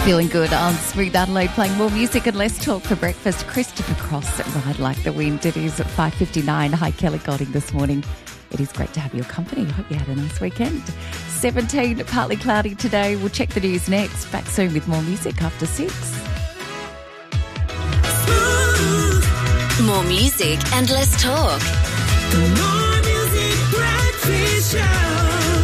Feeling good on Smooth Adelaide, playing more music and less talk for breakfast. Christopher Cross at Ride Like the Wind. It is at 5:59. Hi, Kelly Golding this morning. It is great to have your company. I hope you had a nice weekend. 17, partly cloudy today. We'll check the news next. Back soon with more music after 6. More music and less talk. More music, breakfast show.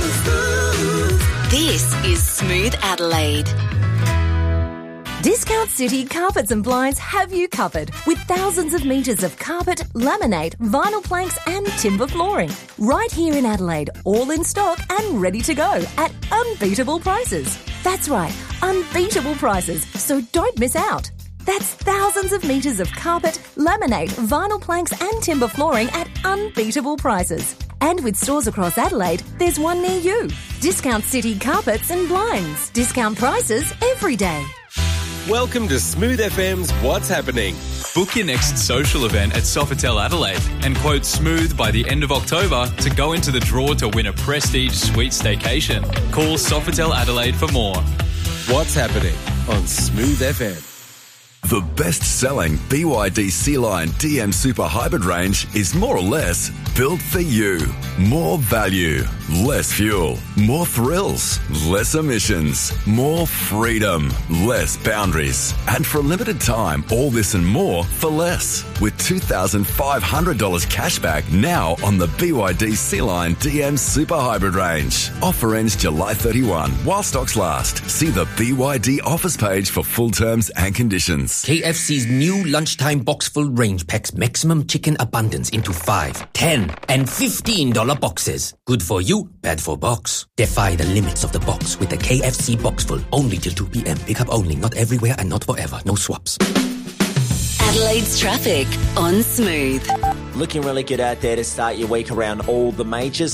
This is Smooth Adelaide. Discount City Carpets and Blinds have you covered with thousands of metres of carpet, laminate, vinyl planks and timber flooring. Right here in Adelaide, all in stock and ready to go at unbeatable prices. That's right, unbeatable prices, so don't miss out. That's thousands of metres of carpet, laminate, vinyl planks and timber flooring at unbeatable prices. And with stores across Adelaide, there's one near you. Discount City Carpets and Blinds. Discount prices every day. Welcome to Smooth FM's What's Happening. Book your next social event at Sofitel Adelaide and quote Smooth by the end of October to go into the draw to win a prestige suite staycation. Call Sofitel Adelaide for more. What's Happening on Smooth FM. The best-selling BYD Sea-Line DM Super Hybrid range is more or less built for you. More value, less fuel, more thrills, less emissions, more freedom, less boundaries. And for a limited time, all this and more for less. With $2,500 cashback now on the BYD Sea-Line DM Super Hybrid range. Offer ends July 31 while stocks last. See the BYD offers page for full terms and conditions. KFC's new lunchtime box full range packs maximum chicken abundance into 5, 10 and $15 boxes. Good for you, bad for box. Defy the limits of the box with the KFC box full. Only till 2 p.m. Pick up only, not everywhere and not forever. No swaps. Adelaide's traffic on Smooth. Looking really good out there to start your week around all the majors.